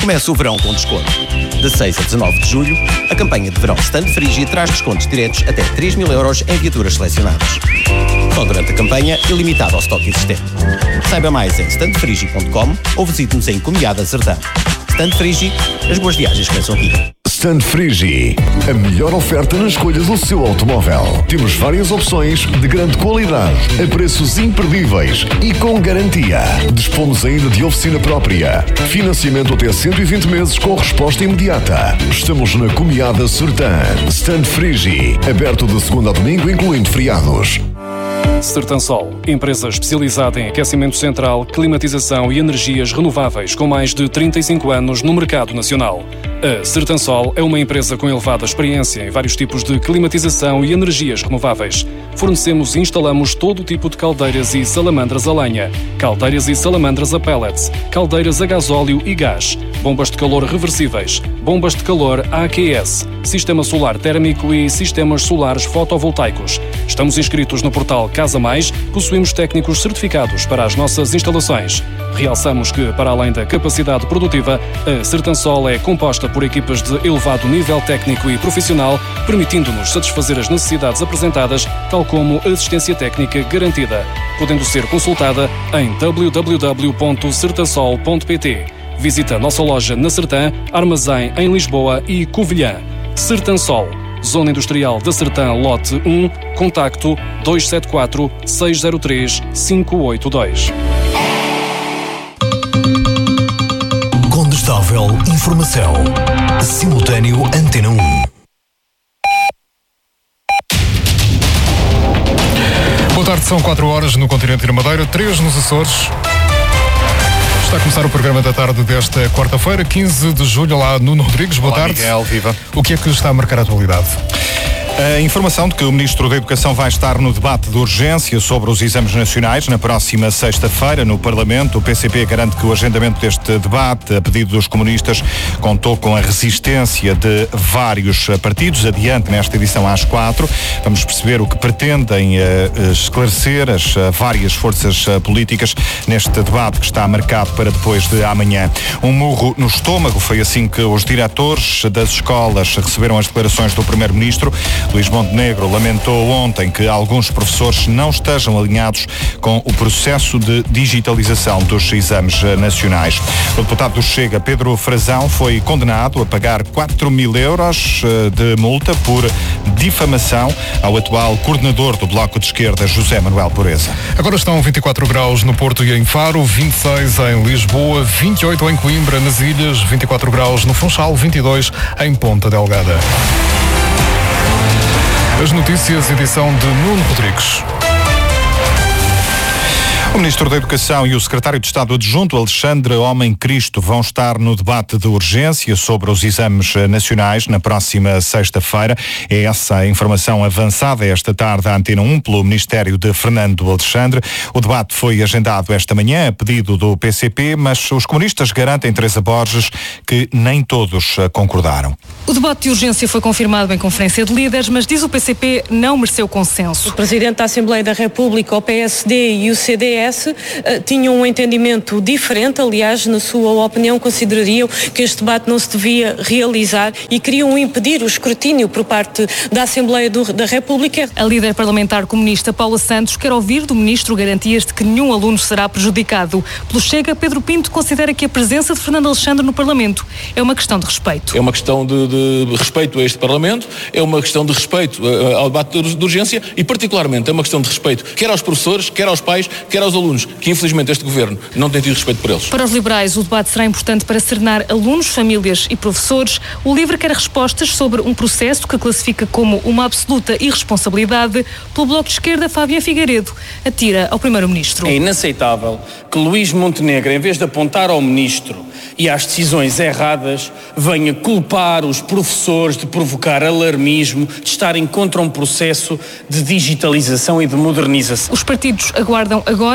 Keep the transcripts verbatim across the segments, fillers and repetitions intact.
Começa o verão com desconto. De seis a dezanove de julho, a campanha de verão Stand Frigi traz descontos diretos até três mil euros em viaturas selecionadas. Só durante a campanha e limitado ao estoque existente. Saiba mais em stand frigi ponto com ou visite-nos em Comiada Serdã. Stand Frigi, as boas viagens começam aqui. Stand Frigi, a melhor oferta na escolha do seu automóvel. Temos várias opções de grande qualidade, a preços imperdíveis e com garantia. Dispomos ainda de oficina própria. Financiamento até cento e vinte meses com resposta imediata. Estamos na Comiada Serdã. Stand Frigi, aberto de segunda a domingo, incluindo feriados. Sertansol, empresa especializada em aquecimento central, climatização e energias renováveis com mais de trinta e cinco anos no mercado nacional. A Sertansol é uma empresa com elevada experiência em vários tipos de climatização e energias renováveis. Fornecemos e instalamos todo o tipo de caldeiras e salamandras a lenha, caldeiras e salamandras a pellets, caldeiras a gasóleo e gás, bombas de calor reversíveis, bombas de calor A Q S, sistema solar térmico e sistemas solares fotovoltaicos. Estamos inscritos no portal Casa Mais, possuímos técnicos certificados para as nossas instalações. Realçamos que, para além da capacidade produtiva, a Sertansol é composta por equipas de elevado nível técnico e profissional, permitindo-nos satisfazer as necessidades apresentadas, tal como assistência técnica garantida, podendo ser consultada em w w w ponto sertansol ponto p t. Visita a nossa loja na Sertã, Armazém em Lisboa e Covilhã. Sertansol, Zona Industrial da Sertã, lote um, contacto dois sete quatro, seis zero três, cinco oito dois. Condestável Informação. Simultâneo Antena um. Boa tarde, são quatro horas no continente da Madeira, três nos Açores. Está a começar o programa da tarde desta quarta-feira, quinze de julho. Olá, Nuno Rodrigues, boa Olá, tarde. Miguel, viva. O que é que está a marcar a atualidade? A informação de que o Ministro da Educação vai estar no debate de urgência sobre os exames nacionais na próxima sexta-feira no Parlamento. O P C P garante que o agendamento deste debate, a pedido dos comunistas, contou com a resistência de vários partidos. Adiante nesta edição às quatro. Vamos perceber o que pretendem uh, esclarecer as uh, várias forças uh, políticas neste debate que está marcado para depois de amanhã. Um murro no estômago, foi assim que os diretores das escolas receberam as declarações do Primeiro-Ministro. Luís Montenegro lamentou ontem que alguns professores não estejam alinhados com o processo de digitalização dos exames nacionais. O deputado do Chega, Pedro Frazão, foi condenado a pagar quatro mil euros de multa por difamação ao atual coordenador do Bloco de Esquerda, José Manuel Pureza. Agora estão vinte e quatro graus no Porto e em Faro, vinte e seis em Lisboa, vinte e oito em Coimbra, nas Ilhas, vinte e quatro graus no Funchal, vinte e dois em Ponta Delgada. As notícias, edição de Nuno Rodrigues. O Ministro da Educação e o Secretário de Estado Adjunto, Alexandre Homem Cristo, vão estar no debate de urgência sobre os exames nacionais na próxima sexta-feira. É essa a informação avançada esta tarde à Antena um pelo Ministério de Fernando Alexandre. O debate foi agendado esta manhã a pedido do P C P, mas os comunistas garantem, Teresa Borges, que nem todos concordaram. O debate de urgência foi confirmado em conferência de líderes, mas diz o P C P não mereceu consenso. O Presidente da Assembleia da República, o P S D e o C D S uh, tinham um entendimento diferente. Aliás, na sua opinião, considerariam que este debate não se devia realizar e queriam impedir o escrutínio por parte da Assembleia do, da República. A líder parlamentar comunista Paula Santos quer ouvir do Ministro garantias de que nenhum aluno será prejudicado. Pelo Chega, Pedro Pinto considera que a presença de Fernando Alexandre no Parlamento é uma questão de respeito. É uma questão de, de respeito a este Parlamento, é uma questão de respeito uh, ao debate de, de urgência e, particularmente, é uma questão de respeito quer aos professores, quer aos pais, quer aos alunos, que infelizmente este Governo não tem tido respeito por eles. Para os liberais, o debate será importante para serenar alunos, famílias e professores. O LIVRE quer respostas sobre um processo que classifica como uma absoluta irresponsabilidade. Pelo Bloco de Esquerda, Fábio Figueiredo atira ao Primeiro-Ministro. É inaceitável que Luís Montenegro, em vez de apontar ao Ministro e às decisões erradas, venha culpar os professores de provocar alarmismo, de estarem contra um processo de digitalização e de modernização. Os partidos aguardam agora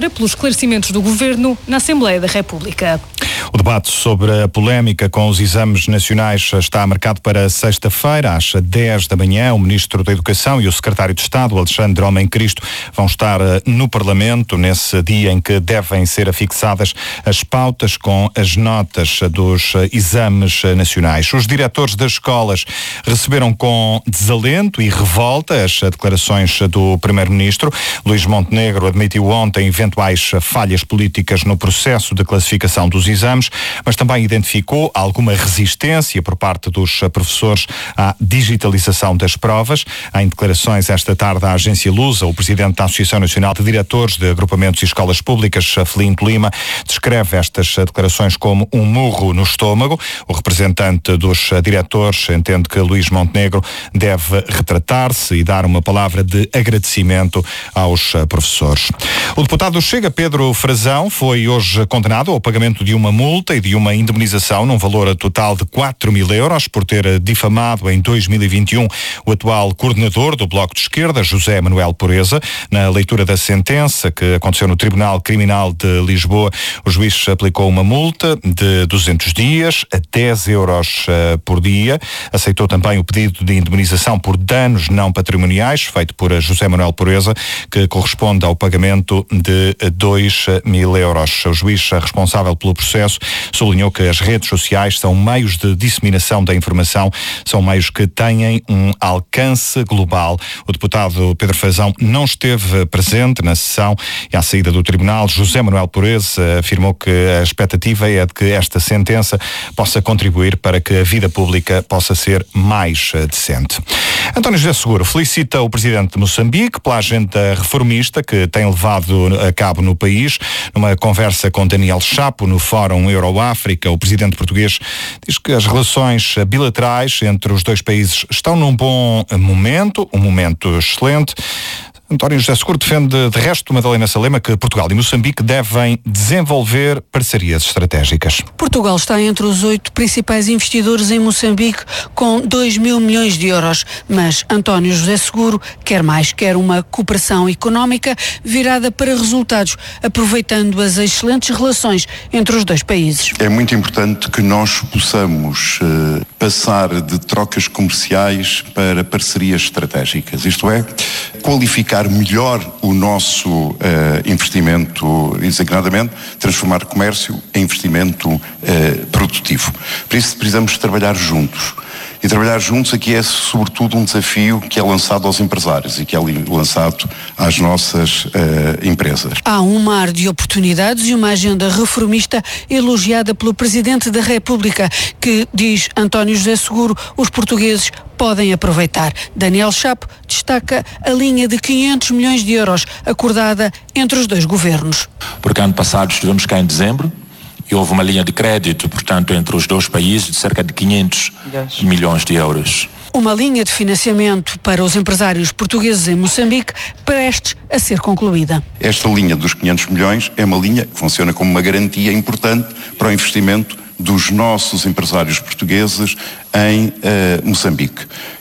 agora pelos esclarecimentos do Governo na Assembleia da República. O debate sobre a polémica com os exames nacionais está marcado para sexta-feira, às dez da manhã. O Ministro da Educação e o Secretário de Estado, Alexandre Homem Cristo, vão estar no Parlamento nesse dia em que devem ser afixadas as pautas com as notas dos exames nacionais. Os diretores das escolas receberam com desalento e revolta as declarações do Primeiro-Ministro. Luís Montenegro admitiu ontem eventuais falhas políticas no processo de classificação dos exames, mas também identificou alguma resistência por parte dos professores à digitalização das provas. Em declarações esta tarde à agência Lusa, o presidente da Associação Nacional de Diretores de Agrupamentos e Escolas Públicas, Felinto Lima, descreve estas declarações como um murro no estômago. O representante dos diretores entende que Luís Montenegro deve retratar-se e dar uma palavra de agradecimento aos professores. O deputado do Chega, Pedro Frazão, foi hoje condenado ao pagamento de uma multa e de uma indemnização num valor total de quatro mil euros por ter difamado em dois mil e vinte e um o atual coordenador do Bloco de Esquerda, José Manuel Pureza. Na leitura da sentença que aconteceu no Tribunal Criminal de Lisboa, o juiz aplicou uma multa de duzentos dias a dez euros uh, por dia. Aceitou também o pedido de indemnização por danos não patrimoniais feito por José Manuel Pureza, que corresponde ao pagamento de dois mil euros. O juiz responsável pelo processo sublinhou que as redes sociais são meios de disseminação da informação, são meios que têm um alcance global. O deputado Pedro Frazão não esteve presente na sessão e à saída do tribunal, José Manuel Pureza afirmou que a expectativa é de que esta sentença possa contribuir para que a vida pública possa ser mais decente. António José Seguro felicita o presidente de Moçambique pela agenda reformista que tem levado a cabo no país. Numa conversa com Daniel Chapo no Fórum Euro-África, o presidente português diz que as relações bilaterais entre os dois países estão num bom momento, um momento excelente. António José Seguro defende, de resto, Madalena Salema, que Portugal e Moçambique devem desenvolver parcerias estratégicas. Portugal está entre os oito principais investidores em Moçambique, com dois mil milhões de euros. Mas António José Seguro quer mais, quer uma cooperação económica virada para resultados, aproveitando as excelentes relações entre os dois países. É muito importante que nós possamos uh, passar de trocas comerciais para parcerias estratégicas, isto é, qualificar melhor o nosso uh, investimento e, designadamente, transformar comércio em investimento uh, produtivo. Por isso precisamos trabalhar juntos. E trabalhar juntos aqui é sobretudo um desafio que é lançado aos empresários e que é lançado às nossas uh, empresas. Há um mar de oportunidades e uma agenda reformista elogiada pelo Presidente da República, que, diz António José Seguro, os portugueses podem aproveitar. Daniel Chapo destaca a linha de quinhentos milhões de euros acordada entre os dois governos. Porque ano passado estivemos cá em dezembro e houve uma linha de crédito, portanto, entre os dois países de cerca de quinhentos milhões de euros. Uma linha de financiamento para os empresários portugueses em Moçambique prestes a ser concluída. Esta linha dos quinhentos milhões é uma linha que funciona como uma garantia importante para o investimento dos nossos empresários portugueses em uh, Moçambique.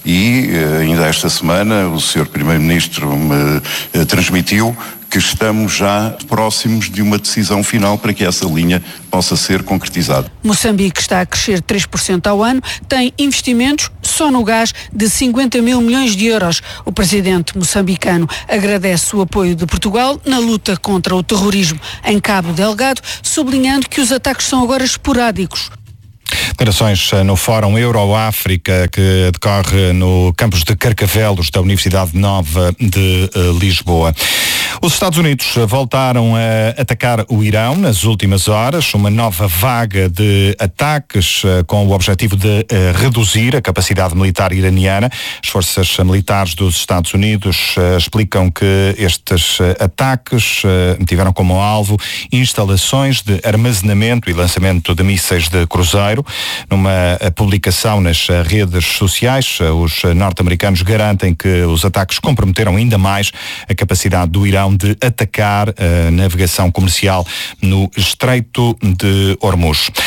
E uh, ainda esta semana o senhor Primeiro-Ministro me uh, transmitiu que estamos já próximos de uma decisão final para que essa linha possa ser concretizada. Moçambique está a crescer três por cento ao ano, tem investimentos só no gás de cinquenta mil milhões de euros. O presidente moçambicano agradece o apoio de Portugal na luta contra o terrorismo em Cabo Delgado, sublinhando que os ataques são agora esporádicos. Declarações no Fórum Euro-África que decorre no campus de Carcavelos da Universidade Nova de uh, Lisboa. Os Estados Unidos voltaram a atacar o Irão nas últimas horas, uma nova vaga de ataques uh, com o objetivo de uh, reduzir a capacidade militar iraniana. As forças militares dos Estados Unidos uh, explicam que estes uh, ataques uh, tiveram como alvo instalações de armazenamento e lançamento de mísseis de cruzeiro. Numa publicação nas redes sociais, os norte-americanos garantem que os ataques comprometeram ainda mais a capacidade do Irão de atacar a navegação comercial no Estreito de Hormuz.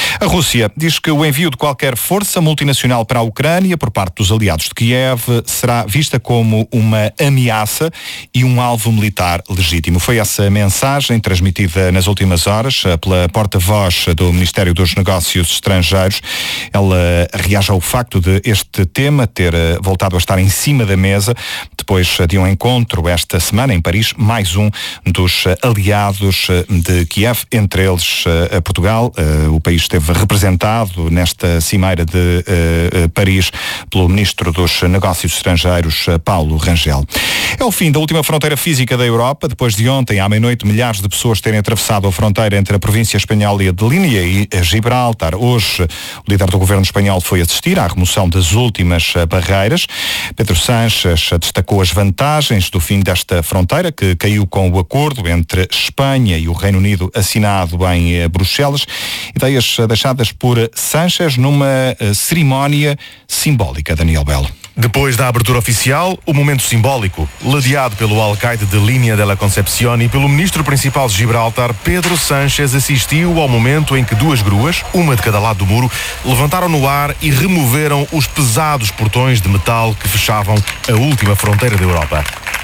A Rússia diz que o envio de qualquer força multinacional para a Ucrânia por parte dos aliados de Kiev será vista como uma ameaça e um alvo militar legítimo. Foi essa mensagem transmitida nas últimas horas pela porta-voz do Ministério dos Negócios Estrangeiros. Ela reage ao facto de este tema ter voltado a estar em cima da mesa depois de um encontro esta semana em Paris, mais um dos aliados de Kiev, entre eles Portugal. O país esteve representado nesta cimeira de Paris pelo Ministro dos Negócios Estrangeiros, Paulo Rangel. É o fim da última fronteira física da Europa. Depois de ontem, à meia-noite, milhares de pessoas terem atravessado a fronteira entre a província espanhola e a de Línia e Gibraltar. Hoje, o líder do governo espanhol foi assistir à remoção das últimas barreiras. Pedro Sánchez destacou as vantagens do fim desta fronteira, que caiu com o acordo entre Espanha e o Reino Unido assinado em Bruxelas. Ideias deixadas por Sánchez numa cerimónia simbólica, Daniel Belo. Depois da abertura oficial, o momento simbólico, ladeado pelo alcaide de Linha de la Concepción e pelo ministro principal de Gibraltar, Pedro Sánchez assistiu ao momento em que duas gruas, uma de cada lado do muro, levantaram no ar e removeram os pesados portões de metal que fechavam a última fronteira da Europa.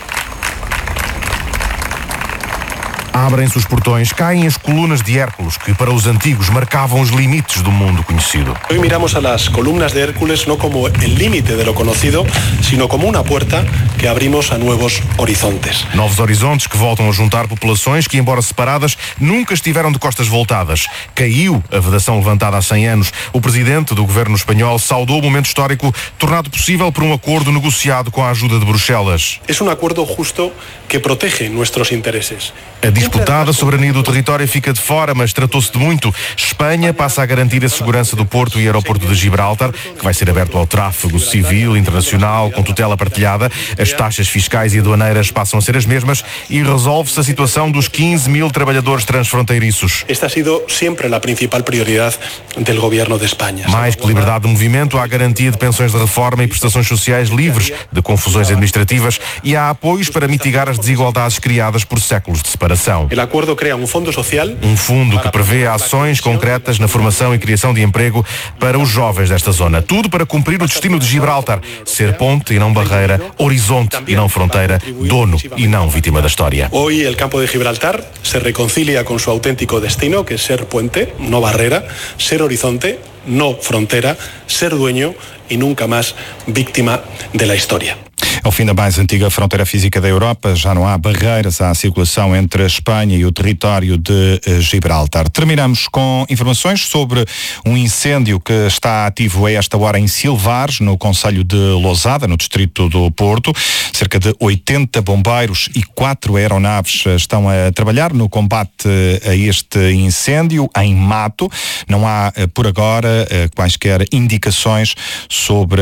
Abrem-se os portões, caem as colunas de Hércules, que para os antigos marcavam os limites do mundo conhecido. Hoy miramos a las columnas de Hércules no como el límite de lo conocido, sino como una puerta que abrimos a nuevos horizontes. Novos horizontes que voltam a juntar populações que, embora separadas, nunca estiveram de costas voltadas. Caiu a vedação levantada há cem anos. O presidente do governo espanhol saudou o momento histórico tornado possível por um acordo negociado com a ajuda de Bruxelas. Es un acuerdo justo que protege nuestros intereses. A disputada soberania do território fica de fora, mas tratou-se de muito. Espanha passa a garantir a segurança do porto e aeroporto de Gibraltar, que vai ser aberto ao tráfego civil internacional com tutela partilhada. As taxas fiscais e aduaneiras passam a ser as mesmas e resolve-se a situação dos quinze mil trabalhadores transfronteiriços. Esta ha sido sempre a principal prioridade do governo de Espanha. Mais que liberdade de movimento, há garantia de pensões de reforma e prestações sociais livres de confusões administrativas e há apoios para mitigar as desigualdades criadas por séculos de separação. O acordo cria um fundo social. Um fundo que prevê ações concretas na formação e criação de emprego para os jovens desta zona. Tudo para cumprir o destino de Gibraltar, ser ponte e não barreira, horizonte e não fronteira, dono e não vítima da história. Hoy el campo de Gibraltar se reconcilia con su auténtico destino, que es ser puente, no barrera, ser horizonte, no frontera, ser dueño y nunca más víctima de la historia. Ao fim da mais antiga fronteira física da Europa, já não há barreiras à circulação entre a Espanha e o território de Gibraltar. Terminamos com informações sobre um incêndio que está ativo a esta hora em Silvares, no concelho de Lousada, no distrito do Porto. Cerca de oitenta bombeiros e quatro aeronaves estão a trabalhar no combate a este incêndio em mato. Não há, por agora, quaisquer indicações sobre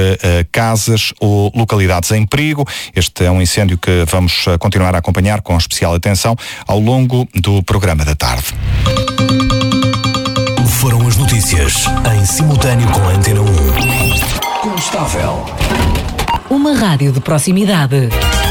casas ou localidades em perigo. Este é um incêndio que vamos continuar a acompanhar com especial atenção ao longo do programa da tarde. Foram as notícias em simultâneo com a Antena um. Constável. Uma rádio de proximidade.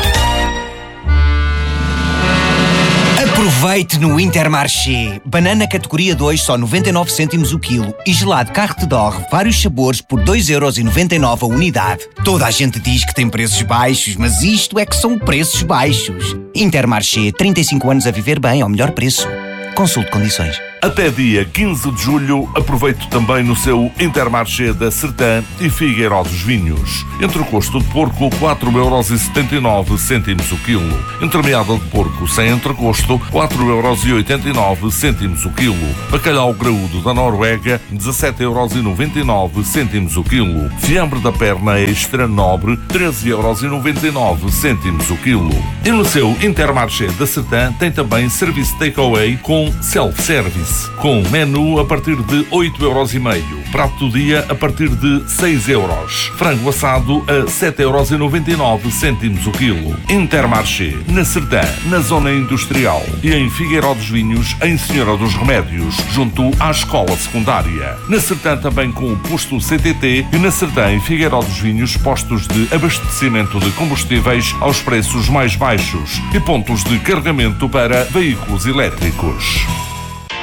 Aproveite no Intermarché. Banana categoria dois, só noventa e nove cêntimos o quilo. E gelado Carte d'Or, vários sabores, por dois euros e noventa e nove a unidade. Toda a gente diz que tem preços baixos, mas isto é que são preços baixos. Intermarché, trinta e cinco anos a viver bem ao melhor preço. Consulte condições. Até dia quinze de julho, aproveite também no seu Intermarché da Sertã e Figueiró dos Vinhos. Entrecosto de porco, quatro euros e setenta e nove cêntimos o quilo. Entremeada de porco sem entrecosto, quatro euros e oitenta e nove cêntimos o quilo. Bacalhau graúdo da Noruega, dezassete euros e noventa e nove cêntimos o quilo. Fiambre da perna extra nobre, treze euros e noventa e nove cêntimos o quilo. E no seu Intermarché da Sertã tem também serviço takeaway com self-service, com menu a partir de oito euros e meio. Prato do dia a partir de seis euros. Frango assado a sete euros e noventa e nove cêntimos o quilo. Intermarché, na Sertã, na zona industrial. E em Figueiró dos Vinhos, em Senhora dos Remédios, junto à escola secundária. Na Sertã também com o posto C T T e na Sertã, em Figueiró dos Vinhos, postos de abastecimento de combustíveis aos preços mais baixos e pontos de carregamento para veículos elétricos.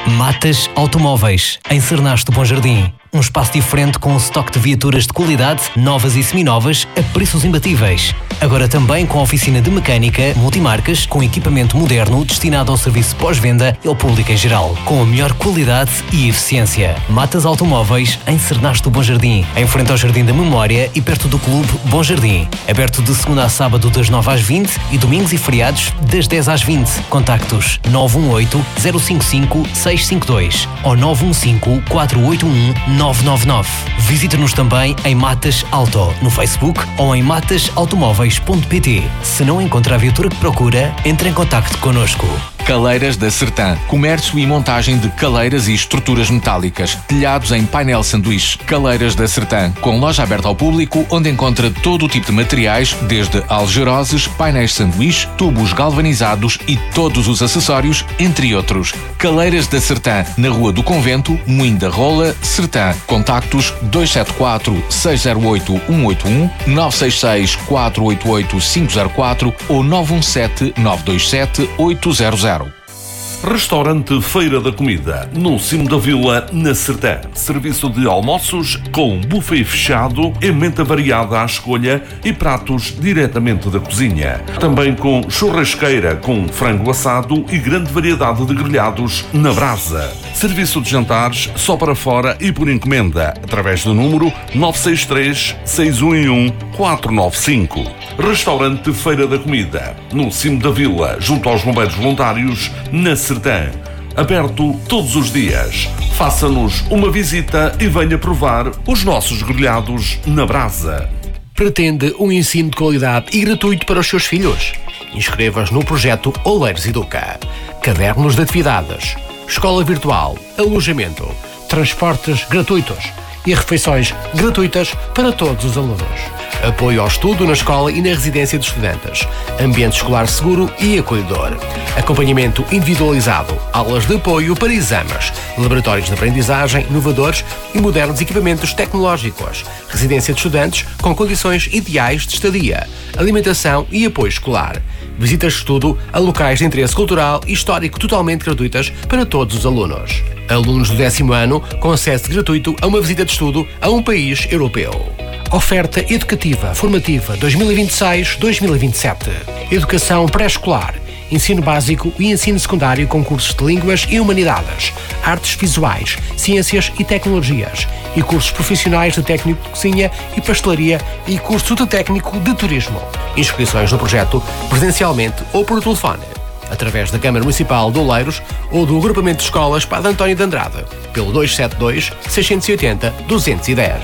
Matas Automóveis, em Cernasto Bom Jardim. Um espaço diferente com um estoque de viaturas de qualidade, novas e seminovas, a preços imbatíveis. Agora também com oficina de mecânica, multimarcas, com equipamento moderno destinado ao serviço pós-venda e ao público em geral, com a melhor qualidade e eficiência. Matas Automóveis, em Cernasto Bom Jardim, em frente ao Jardim da Memória e perto do Clube Bom Jardim. Aberto de segunda a sábado das nove às vinte e domingos e feriados das dez às vinte. Contactos nove um oito, zero cinco cinco, seis cinco dois ou nove um cinco, quatro oito um, nove nove nove. Visite-nos também em Matas Auto, no Facebook ou em matas automóveis ponto pt. Se não encontra a viatura que procura, entre em contacto connosco. Caleiras da Sertã. Comércio e montagem de caleiras e estruturas metálicas. Telhados em painel sanduíche. Caleiras da Sertã. Com loja aberta ao público, onde encontra todo o tipo de materiais, desde algeroses, painéis sanduíche, tubos galvanizados e todos os acessórios, entre outros. Caleiras da Sertã. Na Rua do Convento, Moinho da Rola, Sertã. Contactos dois sete quatro, seis zero oito, um oito um, nove seis seis, quatro oito oito, cinco zero quatro ou nove um sete, nove dois sete, oito zero zero. Restaurante Feira da Comida, no cimo da vila, na Sertã. Serviço de almoços com buffet fechado, emenda variada à escolha e pratos diretamente da cozinha. Também com churrasqueira com frango assado e grande variedade de grelhados na brasa. Serviço de jantares só para fora e por encomenda, através do número nove seis três, seis um um, quatro nove cinco. Restaurante Feira da Comida, no cimo da vila, junto aos bombeiros voluntários, na Sertã. Aberto todos os dias. Faça-nos uma visita e venha provar os nossos grelhados na brasa. Pretende um ensino de qualidade e gratuito para os seus filhos? Inscreva-se no projeto Oleiros Educa. Cadernos de atividades, escola virtual, alojamento, transportes gratuitos e refeições gratuitas para todos os alunos. Apoio ao estudo na escola e na residência de estudantes. Ambiente escolar seguro e acolhedor. Acompanhamento individualizado. Aulas de apoio para exames. Laboratórios de aprendizagem inovadores e modernos equipamentos tecnológicos. Residência de estudantes com condições ideais de estadia. Alimentação e apoio escolar. Visitas de estudo a locais de interesse cultural e histórico totalmente gratuitas para todos os alunos. Alunos do décimo ano com acesso gratuito a uma visita de estudo a um país europeu. Oferta educativa formativa dois mil e vinte e seis a dois mil e vinte e sete. Educação pré-escolar, ensino básico e ensino secundário com cursos de línguas e humanidades, artes visuais, ciências e tecnologias e cursos profissionais de técnico de cozinha e pastelaria e curso de técnico de turismo. Inscrições no projeto presencialmente ou por telefone, através da Câmara Municipal de Oleiros ou do Agrupamento de Escolas Padre António de Andrade, pelo dois sete dois, seis oito zero, dois um zero.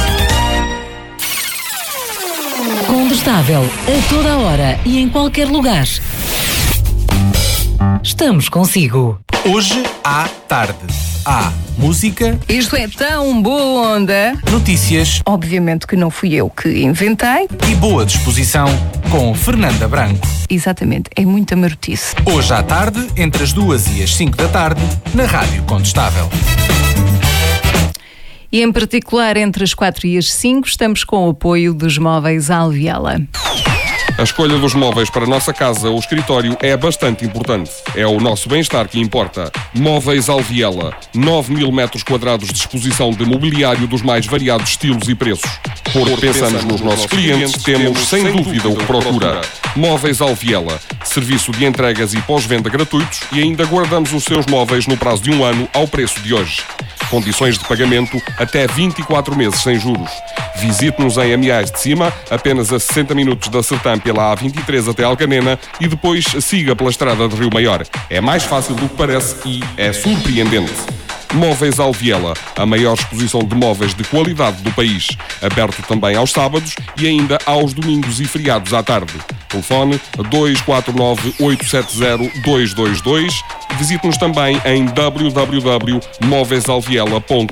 Condestável, a toda a hora e em qualquer lugar. Estamos consigo. Hoje à tarde. Há música. Isto é tão boa onda. Notícias. Obviamente que não fui eu que inventei. E boa disposição com Fernanda Branco. Exatamente, é muita marotice. Hoje à tarde, entre as duas e as cinco da tarde, na Rádio Condestável. E em particular entre as quatro e as cinco estamos com o apoio dos Móveis Alviela. A escolha dos móveis para a nossa casa ou escritório é bastante importante. É o nosso bem-estar que importa. Móveis Alviela. nove mil metros quadrados de exposição de mobiliário dos mais variados estilos e preços. Porque pensamos nos nossos clientes, temos sem dúvida o que procura. Móveis Alviela. Serviço de entregas e pós-venda gratuitos e ainda guardamos os seus móveis no prazo de um ano ao preço de hoje. Condições de pagamento até vinte e quatro meses sem juros. Visite-nos em Amiais de Cima, apenas a sessenta minutos da Sertã pela A vinte e três até Alcanena e depois siga pela estrada de Rio Maior. É mais fácil do que parece e é surpreendente. Móveis Alviela, a maior exposição de móveis de qualidade do país. Aberto também aos sábados e ainda aos domingos e feriados à tarde. Telefone dois quatro nove, oito sete zero, dois dois dois. Visite-nos também em w w w ponto móveis alviela ponto